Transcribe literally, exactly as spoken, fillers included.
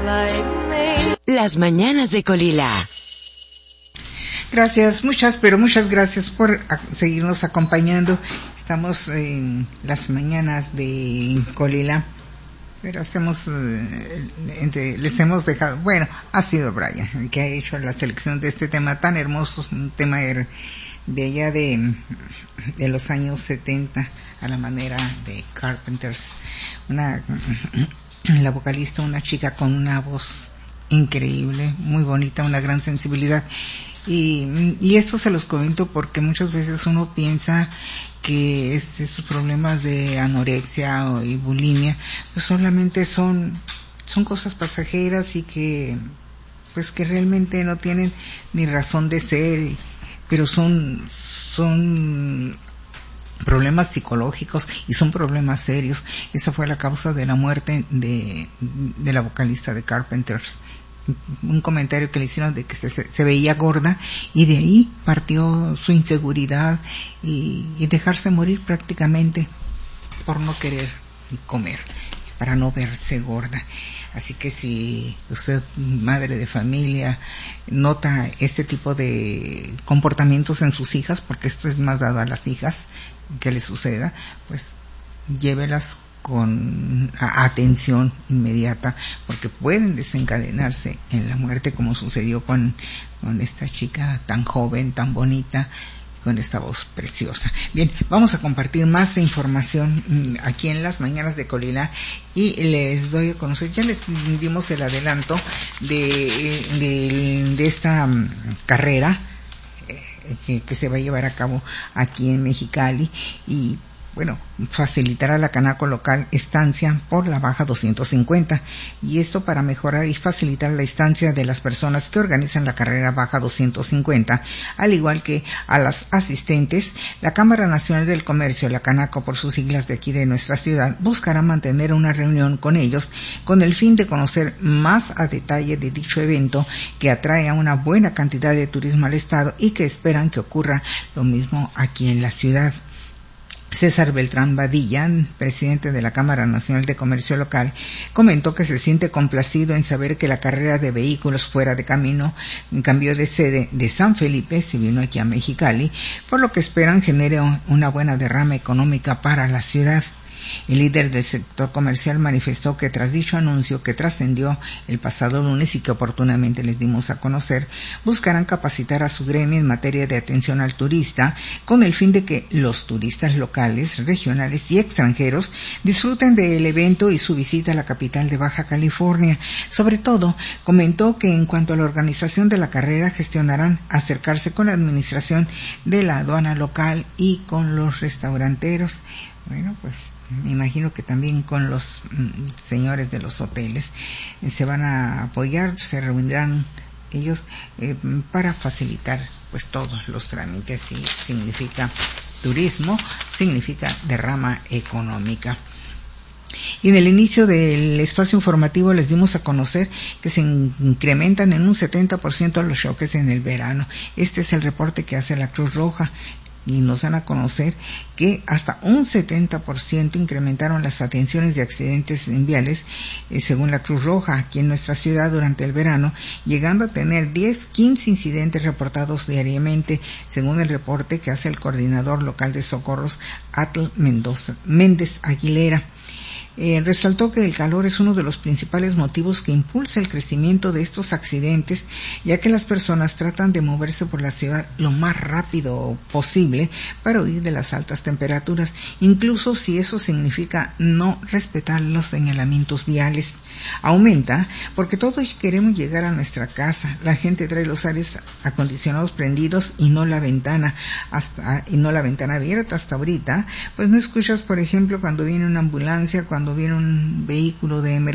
Las mañanas de Colila. Gracias, muchas, pero muchas gracias por seguirnos acompañando. Estamos en las mañanas de Colila, pero hacemos, eh, entre, les hemos dejado, bueno, ha sido Brian el que ha hecho la selección de este tema tan hermoso, un tema de, de allá de, de los años setenta, a la manera de Carpenters. Una, la vocalista, una chica con una voz increíble, muy bonita, una gran sensibilidad. Y, y esto se los comento porque muchas veces uno piensa que es, estos problemas de anorexia o, y bulimia pues solamente son son cosas pasajeras y que pues que realmente no tienen ni razón de ser, pero son son problemas psicológicos y son problemas serios. Esa fue la causa de la muerte de de la vocalista de Carpenters. Un comentario que le hicieron de que se, se veía gorda, y de ahí partió su inseguridad y, y dejarse morir prácticamente por no querer comer, para no verse gorda. Así que si usted, madre de familia, nota este tipo de comportamientos en sus hijas, porque esto es más dado a las hijas que les suceda, pues llévelas con atención inmediata, porque pueden desencadenarse en la muerte, como sucedió con, con esta chica tan joven, tan bonita, con esta voz preciosa. Bien, vamos a compartir más información aquí en las mañanas de Colila, y les doy a conocer, ya les dimos el adelanto de, de, de esta um, carrera eh, que, que se va a llevar a cabo aquí en Mexicali, y bueno, facilitará a la Canaco local estancia por la baja doscientos cincuenta, y esto para mejorar y facilitar la estancia de las personas que organizan la carrera baja doscientos cincuenta, al igual que a las asistentes. La Cámara Nacional del Comercio, la Canaco por sus siglas de aquí de nuestra ciudad, buscará mantener una reunión con ellos con el fin de conocer más a detalle de dicho evento, que atrae a una buena cantidad de turismo al estado y que esperan que ocurra lo mismo aquí en la ciudad. César Beltrán Badilla, presidente de la Cámara Nacional de Comercio Local, comentó que se siente complacido en saber que la carrera de vehículos fuera de camino cambió de sede de San Felipe, se vino aquí a Mexicali, por lo que esperan genere una buena derrama económica para la ciudad. El líder del sector comercial manifestó que tras dicho anuncio, que trascendió el pasado lunes y que oportunamente les dimos a conocer, buscarán capacitar a su gremio en materia de atención al turista, con el fin de que los turistas locales, regionales y extranjeros disfruten del evento y su visita a la capital de Baja California. Sobre todo, comentó que en cuanto a la organización de la carrera, gestionarán acercarse con la administración de la aduana local y con los restauranteros. Bueno, pues me imagino que también con los mm, señores de los hoteles eh, se van a apoyar, se reunirán ellos eh, para facilitar pues todos los trámites. Y significa turismo, significa derrama económica. Y en el inicio del espacio informativo les dimos a conocer que se incrementan en un setenta por ciento los choques en el verano. Este es el reporte que hace la Cruz Roja, y nos dan a conocer que hasta un setenta por ciento incrementaron las atenciones de accidentes viales, eh, según la Cruz Roja, aquí en nuestra ciudad durante el verano, llegando a tener diez, quince incidentes reportados diariamente, según el reporte que hace el coordinador local de socorros, Atl Mendoza, Méndez Aguilera. Eh, resaltó que el calor es uno de los principales motivos que impulsa el crecimiento de estos accidentes, ya que las personas tratan de moverse por la ciudad lo más rápido posible para huir de las altas temperaturas, incluso si eso significa no respetar los señalamientos viales. Aumenta porque todos queremos llegar a nuestra casa. La gente trae los aires acondicionados prendidos y no la ventana hasta y no la ventana abierta. Hasta ahorita, pues no escuchas, por ejemplo, cuando viene una ambulancia, cuando viene un vehículo de emergencia,